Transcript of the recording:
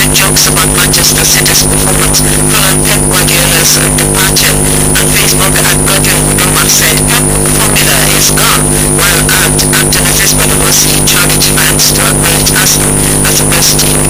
jokes about Manchester City's performance following Pep Guardiola's departure. On Facebook, Godwin Huduma said Pep formula is gone, while Abdulaziz Balamosi joined fans to acknowledge Arsenal as the best team